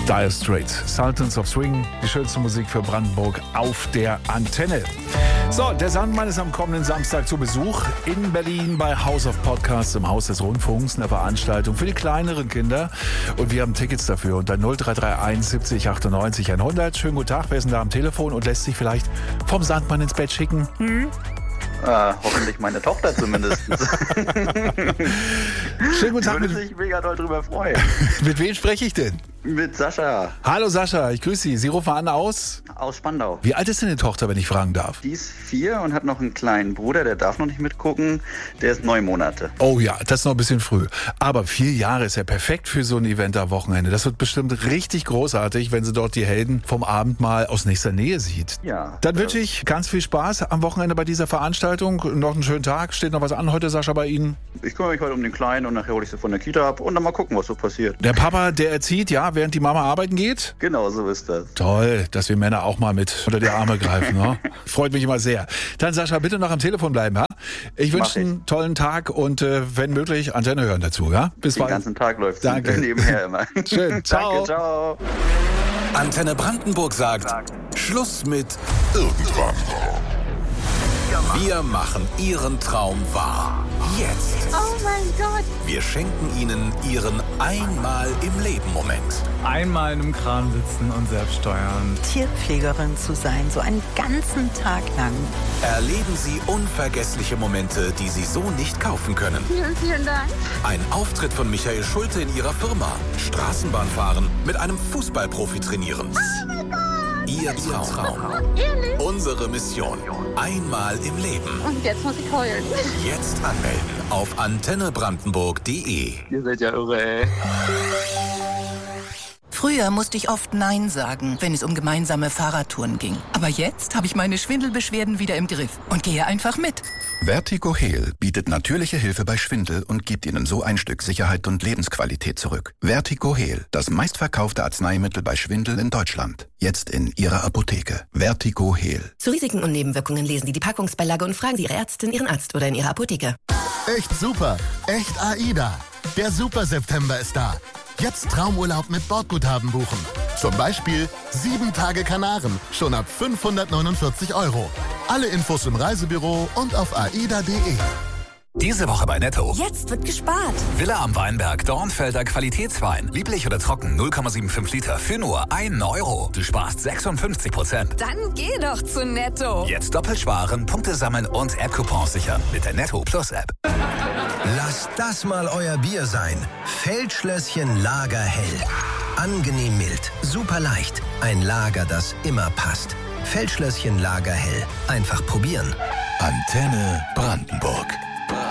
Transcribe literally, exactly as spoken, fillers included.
Dire Straits, Sultans of Swing, die schönste Musik für Brandenburg auf der Antenne. So, der Sandmann ist am kommenden Samstag zu Besuch in Berlin bei House of Podcasts im Haus des Rundfunks, eine Veranstaltung für die kleineren Kinder. Und wir haben Tickets dafür unter null drei drei eins siebzig achtundneunzig hundert. Schönen guten Tag, wer ist denn da am Telefon und lässt sich vielleicht vom Sandmann ins Bett schicken? Hm? Äh, hoffentlich meine Tochter zumindest. Schönen guten Tag. Ich würde mich mega doll drüber freuen. Mit wem spreche ich denn? Mit Sascha. Hallo Sascha, ich grüße Sie. Sie rufen an aus? Aus Spandau. Wie alt ist denn die Tochter, wenn ich fragen darf? Die ist vier und hat noch einen kleinen Bruder, der darf noch nicht mitgucken. Der ist neun Monate. Oh ja, das ist noch ein bisschen früh. Aber vier Jahre ist ja perfekt für so ein Event am Wochenende. Das wird bestimmt richtig großartig, wenn sie dort die Helden vom Abend mal aus nächster Nähe sieht. Ja. Dann wünsche ich ganz viel Spaß am Wochenende bei dieser Veranstaltung. Noch einen schönen Tag. Steht noch was an heute, Sascha, bei Ihnen? Ich kümmere mich heute um den Kleinen und nachher hole ich sie von der Kita ab und dann mal gucken, was so passiert. Der Papa, der erzieht, ja, während die Mama arbeiten geht? Genau, so ist das. Toll, dass wir Männer auch mal mit unter die Arme greifen. Ne? Freut mich immer sehr. Dann, Sascha, bitte noch am Telefon bleiben. Ja? Ich wünsche einen tollen Tag und äh, wenn möglich, Antenne hören dazu. Ja? Bis Den bald. ganzen Tag läuft Danke. Nebenher immer. Schön, ciao. Danke, ciao. Antenne Brandenburg sagt Schluss mit irgendwann. Wir machen Ihren Traum wahr. Jetzt. Oh mein Gott. Wir schenken Ihnen Ihren Einmal im Leben Moment. Einmal in einem Kran sitzen und selbst steuern. Tierpflegerin zu sein, so einen ganzen Tag lang. Erleben Sie unvergessliche Momente, die Sie so nicht kaufen können. Vielen, vielen Dank. Ein Auftritt von Michael Schulte in Ihrer Firma. Straßenbahn fahren, mit einem Fußballprofi trainieren. Oh mein Gott. Ihr Traum. Ehrlich? Unsere Mission. Einmal im Leben. Und jetzt muss ich heulen. Jetzt anmelden auf antenne brandenburg punkt de. Ihr seid ja irre, ey. Früher musste ich oft Nein sagen, wenn es um gemeinsame Fahrradtouren ging. Aber jetzt habe ich meine Schwindelbeschwerden wieder im Griff und gehe einfach mit. Vertigo Heal bietet natürliche Hilfe bei Schwindel und gibt Ihnen so ein Stück Sicherheit und Lebensqualität zurück. Vertigo Heal, das meistverkaufte Arzneimittel bei Schwindel in Deutschland. Jetzt in Ihrer Apotheke. Vertigo Heal. Zu Risiken und Nebenwirkungen lesen Sie die Packungsbeilage und fragen Sie Ihre Ärztin, Ihren Arzt oder in Ihrer Apotheke. Echt super. Echt AIDA. Der Super September ist da. Jetzt Traumurlaub mit Bordguthaben buchen. Zum Beispiel sieben Tage Kanaren, schon ab fünfhundertneunundvierzig Euro. Alle Infos im Reisebüro und auf aida punkt de. Diese Woche bei Netto. Jetzt wird gespart. Villa am Weinberg, Dornfelder Qualitätswein. Lieblich oder trocken, null Komma fünfundsiebzig Liter für nur einen Euro. Du sparst sechsundfünfzig Prozent. Dann geh doch zu Netto. Jetzt doppelt sparen, Punkte sammeln und App-Coupons sichern mit der Netto Plus App. Lasst das mal euer Bier sein. Feldschlösschen Lagerhell. Angenehm mild, super leicht. Ein Lager, das immer passt. Feldschlösschen Lagerhell. Einfach probieren. Antenne Brandenburg.